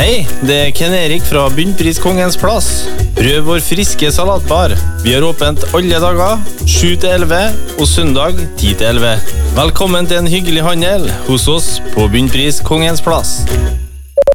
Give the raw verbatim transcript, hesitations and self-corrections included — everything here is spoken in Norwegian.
Hei, det er Ken Erik fra Bunnpris Kongens Plass. Prøv vår friske salatbar. Vi har åpent alle dager, sju til elleve, og søndag ti til elleve. Velkommen til en hyggelig handel hos oss på Bunnpris Kongens Plass.